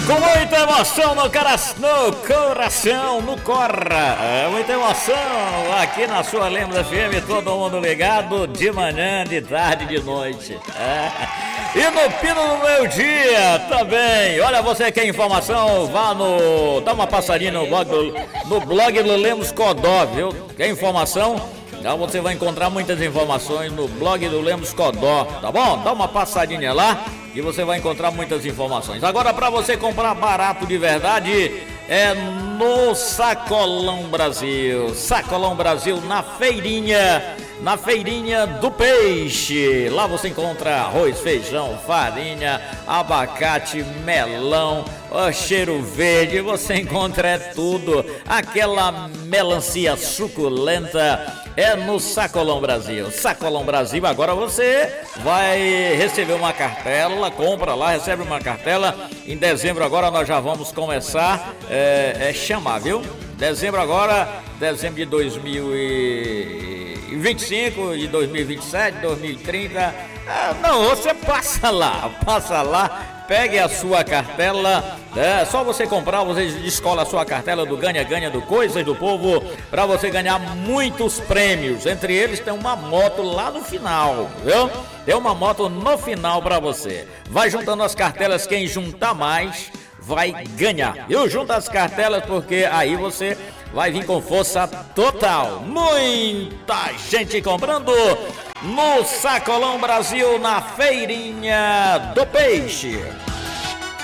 Com muita emoção no coração, no corra. Muita emoção aqui na sua Lemos FM, todo mundo ligado, de manhã, de tarde, de noite. E no pino do meu dia também. Olha, você quer informação? Dá uma passadinha no blog do Lemos Codó, viu? Quer informação? Então você vai encontrar muitas informações no blog do Lemos Codó, tá bom? Dá uma passadinha lá e você vai encontrar muitas informações. Agora, para você comprar barato de verdade, é no Sacolão Brasil. Sacolão Brasil na feirinha do peixe. Lá você encontra arroz, feijão, farinha, abacate, melão, cheiro verde. Você encontra tudo. Aquela melancia suculenta é no Sacolão Brasil. Sacolão Brasil, agora você vai receber uma cartela, compra lá, recebe uma cartela. Em dezembro agora nós já vamos começar chamar, viu? Dezembro de 2025, de 2027, 2030. Não, você passa lá, pegue a sua cartela, só você comprar, você escolhe a sua cartela do ganha-ganha do Coisas do Povo, para você ganhar muitos prêmios. Entre eles tem uma moto lá no final, viu? Tem uma moto no final para você. Vai juntando as cartelas, quem juntar mais vai ganhar. Eu junto as cartelas porque aí você vai vir com força total. Muita gente comprando no Sacolão Brasil, na feirinha do peixe.